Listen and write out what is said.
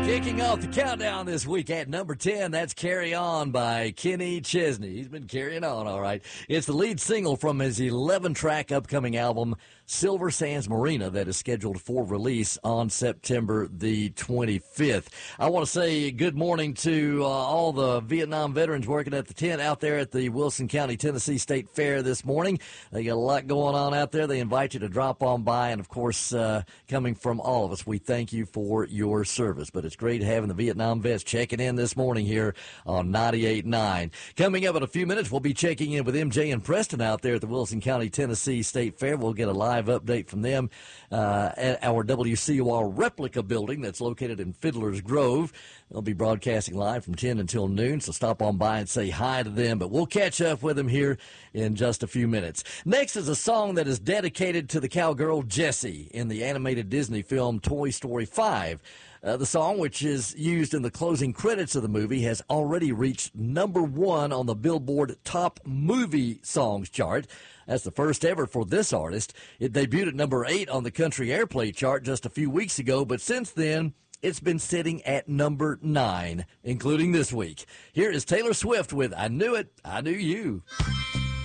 Kicking off the countdown this week at number 10, that's Carry On by Kenny Chesney. He's been carrying on, all right. It's the lead single from his 11-track upcoming album, Silver Sands Marina, that is scheduled for release on September the 25th. I want to say good morning to all the Vietnam veterans working at the tent out there at the Wilson County, Tennessee State Fair this morning. They got a lot going on out there. They invite you to drop on by, and, of course, coming from all of us, we thank you for your service. But it's great having the Vietnam vets checking in this morning here on 98.9. Coming up in a few minutes, we'll be checking in with MJ and Preston out there at the Wilson County, Tennessee State Fair. We'll get a live update from them at our WCOR replica building that's located in Fiddler's Grove. They'll be broadcasting live from 10 until noon, so stop on by and say hi to them. But we'll catch up with them here in just a few minutes. Next is a song that is dedicated to the cowgirl Jessie in the animated Disney film Toy Story 5. The song, which is used in the closing credits of the movie, has already reached number 1 on the Billboard Top Movie Songs chart. That's the first ever for this artist. It debuted at number 8 on the Country Airplay chart just a few weeks ago, but since then, it's been sitting at number 9, including this week. Here is Taylor Swift with I Knew It, I Knew You.